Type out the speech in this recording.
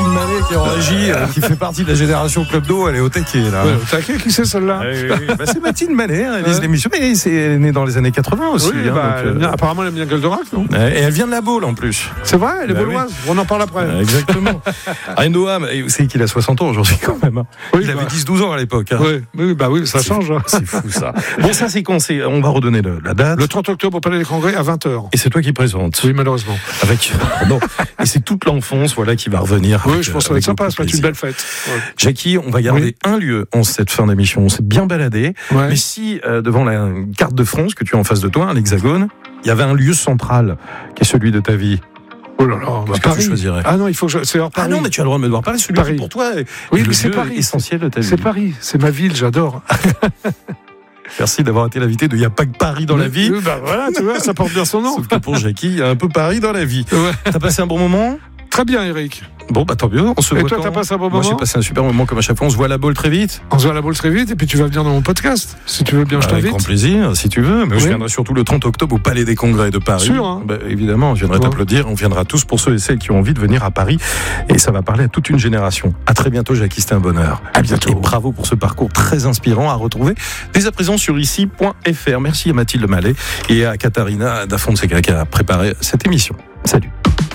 Mathilde Mallet qui est en régie, qui fait partie de la génération Club d'eau. Elle est au taquet là. Ouais, au taquet, qui c'est celle-là? C'est Mathilde Mallet, elle réalise l'émission, mais elle est née dans les années 80 aussi. Oui, apparemment elle aime bien Gueule de Rac, non? Et elle vient de la Baule en plus. C'est vrai, elle est bauloise. Oui. On en parle après. Exactement. Noam, vous savez qu'il a 60 ans aujourd'hui quand même. Oui, il avait 10-12 ans à l'époque. Oui, ça change. C'est fou ça. Bon, ça c'est quand on va redonner la date. Le 30 octobre au Palais des Congrès à 20h. Et c'est toi qui présentes. Oui, malheureusement. Et c'est toute l'enfance qui va revenir. Oui, je pense que ça va être sympa, ça va être une belle fête. Ouais. Jackie, on va garder un lieu en cette fin d'émission. On s'est bien baladé. Ouais. Mais si, devant la carte de France que tu as en face de toi, l'Hexagone, il y avait un lieu central qui est celui de ta vie. Oh là là, Paris. Tu choisirais. Ah non, il faut que c'est hors Paris. Ah non, mais tu as le droit de me voir Paris. Celui Paris. Qui pour toi oui, mais c'est Paris. Essentiel de ta vie. C'est Paris, c'est ma ville, j'adore. Merci d'avoir été l'invité de Il n'y a pas que Paris dans la vie. Oui, voilà, tu vois, ça porte bien son nom. Sauf que pour Jackie, il y a un peu Paris dans la vie. Ouais. T'as passé un bon moment? Très bien, Eric. Bon, tant mieux. On se voit. Et toi, t'as passé un bon moment? Moi, j'ai passé un super moment comme à chaque fois. On se voit à la Baule très vite. On se voit à la Baule très vite et puis tu vas venir dans mon podcast. Si tu veux bien, je t'invite. Avec grand plaisir, si tu veux. Mais je viendrai surtout le 30 octobre au Palais des Congrès de Paris. Sûr, hein. Évidemment, je viendrai t'applaudir. On viendra tous pour ceux et celles qui ont envie de venir à Paris. Et ça va parler à toute une génération. À très bientôt, Jackie. C'était un bonheur. À bientôt. Et bravo pour ce parcours très inspirant à retrouver dès à présent sur ici.fr. Merci à Mathilde Mallet et à Katharina da Fonseca qui a préparé cette émission. Salut.